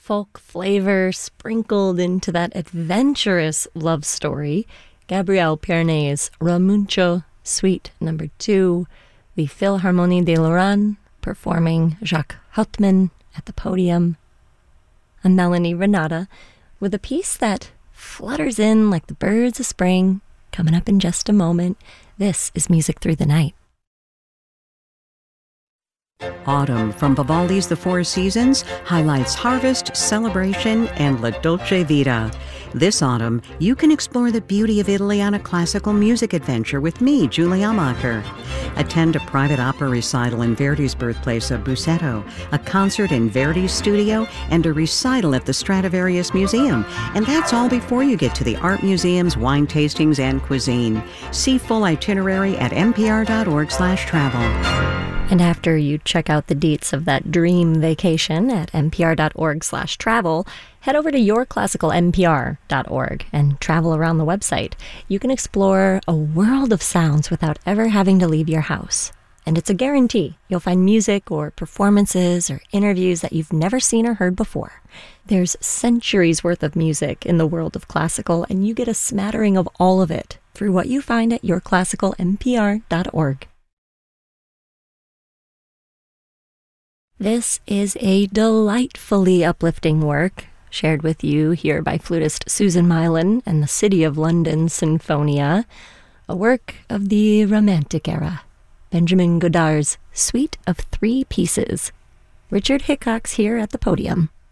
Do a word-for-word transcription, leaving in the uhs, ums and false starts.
folk flavor sprinkled into that adventurous love story, Gabriel Pernet's Ramuncho, Suite Number Two, the Philharmonie de Lorraine performing Jacques Hauptmann at the podium, and Melanie Renata with a piece that flutters in like the birds of spring, coming up in just a moment. This is Music Through the Night. Autumn from Vivaldi's The Four Seasons highlights harvest, celebration, and La Dolce Vita. This autumn, you can explore the beauty of Italy on a classical music adventure with me, Julie Amacher. Attend a private opera recital in Verdi's birthplace of Busseto, a concert in Verdi's studio, and a recital at the Stradivarius Museum. And that's all before you get to the art museums, wine tastings, and cuisine. See full itinerary at npr.org slash travel. And after you check out the deets of that dream vacation at npr.org slash travel, head over to your classical n p r dot org and travel around the website. You can explore a world of sounds without ever having to leave your house. And it's a guarantee. You'll find music or performances or interviews that you've never seen or heard before. There's centuries worth of music in the world of classical, and you get a smattering of all of it through what you find at your classical n p r dot org. This is a delightfully uplifting work shared with you here by flutist Susan Mylan and the City of London Sinfonia, a work of the Romantic era, Benjamin Godard's Suite of Three Pieces. Richard Hickox here at the podium.